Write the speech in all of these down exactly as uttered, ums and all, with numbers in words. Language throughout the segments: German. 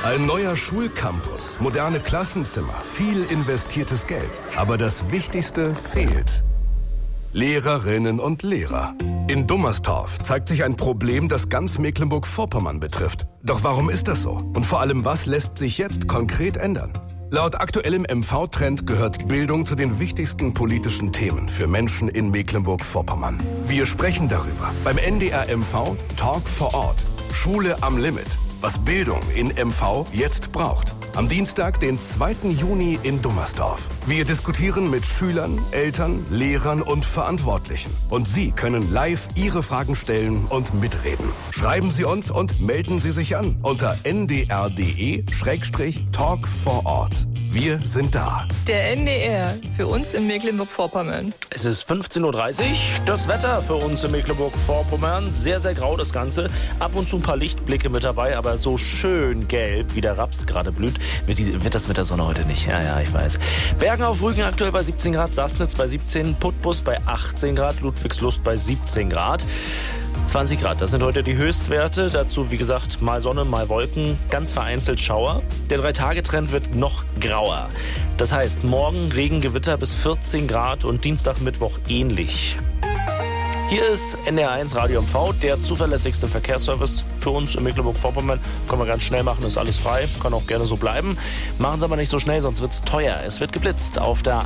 Ein neuer Schulcampus, moderne Klassenzimmer, viel investiertes Geld. Aber das Wichtigste fehlt. Lehrerinnen und Lehrer. In Dummerstorf zeigt sich ein Problem, das ganz Mecklenburg-Vorpommern betrifft. Doch warum ist das so? Und vor allem, was lässt sich jetzt konkret ändern? Laut aktuellem M V-Trend gehört Bildung zu den wichtigsten politischen Themen für Menschen in Mecklenburg-Vorpommern. Wir sprechen darüber beim N D R M V Talk vor Ort. Schule am Limit. Was Bildung in M V jetzt braucht. Am Dienstag, den zweiten Juni in Dummerstorf. Wir diskutieren mit Schülern, Eltern, Lehrern und Verantwortlichen. Und Sie können live Ihre Fragen stellen und mitreden. Schreiben Sie uns und melden Sie sich an unter n d r punkt d e Schrägstrich talk vor Ort. Wir sind da. Der N D R für uns in Mecklenburg-Vorpommern. Es ist fünfzehn Uhr dreißig. Das Wetter für uns in Mecklenburg-Vorpommern. Sehr, sehr grau das Ganze. Ab und zu ein paar Lichtblicke mit dabei, aber so schön gelb, wie der Raps gerade blüht, wird, die, wird das mit der Sonne heute nicht. Ja, ja, ich weiß. Bergen auf Rügen aktuell bei siebzehn Grad, Sassnitz bei siebzehn, Putbus bei achtzehn Grad, Ludwigslust bei siebzehn Grad. zwanzig Grad, das sind heute die Höchstwerte. Dazu, wie gesagt, mal Sonne, mal Wolken, ganz vereinzelt Schauer. Der Drei-Tage-Trend wird noch grauer. Das heißt, morgen Regen, Gewitter bis vierzehn Grad und Dienstag, Mittwoch ähnlich. Hier ist N D R eins Radio M V, der zuverlässigste Verkehrsservice für uns in Mecklenburg-Vorpommern. Können wir ganz schnell machen, ist alles frei, kann auch gerne so bleiben. Machen Sie aber nicht so schnell, sonst wird es teuer. Es wird geblitzt auf der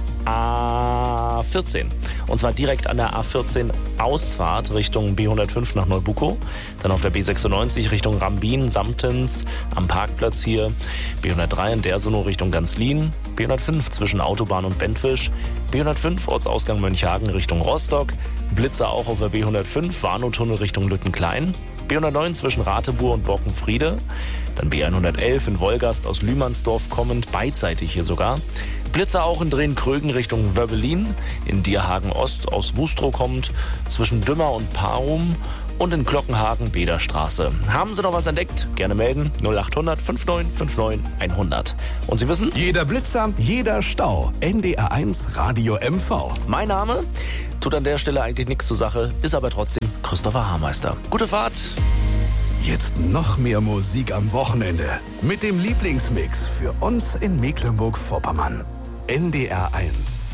A vierzehn. Und zwar direkt an der A vierzehn Ausfahrt Richtung B hundertfünf nach Neubukow. Dann auf der B sechsundneunzig Richtung Rambin, Samtens, am Parkplatz hier. B hundertdrei in Dersonow Richtung Ganzlin. B hundertfünf zwischen Autobahn und Bentwisch. B hundertfünf Ortsausgang Mönchhagen Richtung Rostock. Blitzer auch auf der B hundertfünf, Warnow-Tunnel Richtung Lüttenklein. B hundertneun zwischen Ratebuhr und Borkenfriede. Dann B hundertelf in Wolgast aus Lühmannsdorf kommend, beidseitig hier sogar. Blitzer auch in Drehen-Krögen Richtung Wöbbelin. In Dierhagen Ost aus Wustrow kommend, zwischen Dümmer und Parum. Und in Glockenhagen Bederstraße. Haben Sie noch was entdeckt? Gerne melden. null acht hundert neunundfünfzig neunundfünfzig hundert. Und Sie wissen? Jeder Blitzer, jeder Stau. N D R eins Radio M V. Mein Name tut an der Stelle eigentlich nichts zur Sache, ist aber trotzdem Christopher Haarmeister. Gute Fahrt. Jetzt noch mehr Musik am Wochenende. Mit dem Lieblingsmix für uns in Mecklenburg-Vorpommern. N D R eins.